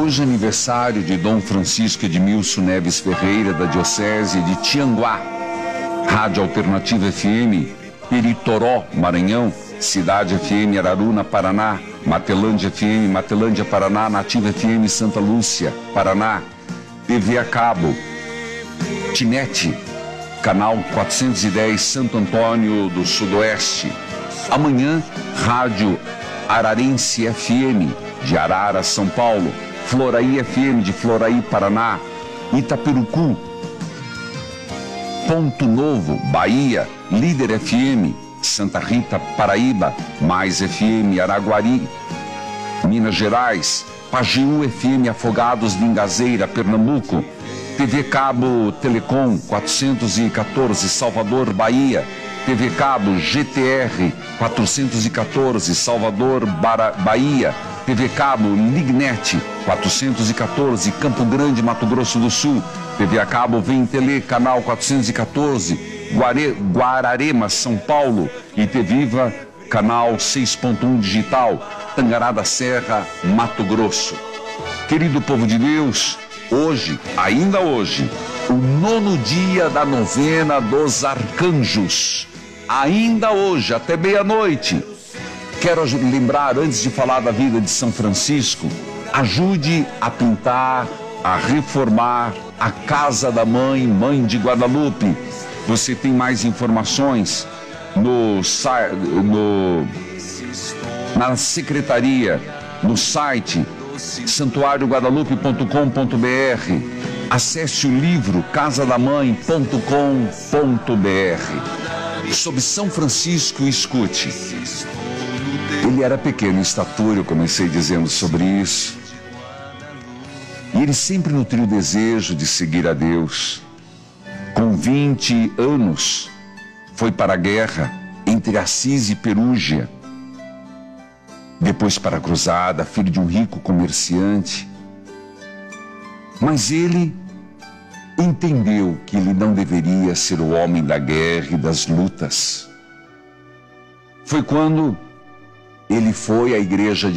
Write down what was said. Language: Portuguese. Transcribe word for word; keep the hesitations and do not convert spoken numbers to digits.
Hoje é aniversário de Dom Francisco Edmilson Neves Ferreira, da Diocese de Tianguá. Rádio Alternativa F M, Peritoró, Maranhão. Cidade F M, Araruna, Paraná. Matelândia F M, Matelândia, Paraná. Nativa F M, Santa Lúcia, Paraná. T V a cabo, Tinete, canal quatrocentos e dez, Santo Antônio do Sudoeste. Amanhã, Rádio Ararense F M, de Arara, São Paulo. Floraí F M, de Floraí, Paraná. Itaperucu, Ponto Novo, Bahia. Líder F M, Santa Rita, Paraíba. Mais F M, Araguari, Minas Gerais. Pajeú F M, Afogados de Ingazeira, Pernambuco. T V Cabo Telecom quatrocentos e quatorze, Salvador, Bahia. T V Cabo G T R quatrocentos e quatorze, Salvador, Bara, Bahia. T V Cabo Lignet quatrocentos e quatorze, Campo Grande, Mato Grosso do Sul. T V a cabo Vem Tele, canal quatrocentos e quatorze, Guare, Guararema, São Paulo. E T Viva, canal seis ponto um digital, Tangará da Serra, Mato Grosso. Querido povo de Deus, hoje, ainda hoje, o nono dia da novena dos arcanjos. Ainda hoje, até meia-noite. Quero lembrar, antes de falar da vida de São Francisco, ajude a pintar, a reformar a Casa da Mãe, Mãe de Guadalupe. Você tem mais informações no, no, na secretaria, no site santuário guadalupe ponto com ponto b r. Acesse o livro casa da mãe ponto com ponto b r. Sobre São Francisco, escute. Ele era pequeno em estatura, eu comecei dizendo sobre isso. E ele sempre nutriu o desejo de seguir a Deus. Com vinte anos, foi para a guerra entre Assis e Perúgia. Depois para a cruzada, filho de um rico comerciante. Mas ele entendeu que ele não deveria ser o homem da guerra e das lutas. Foi quando ele foi à igreja de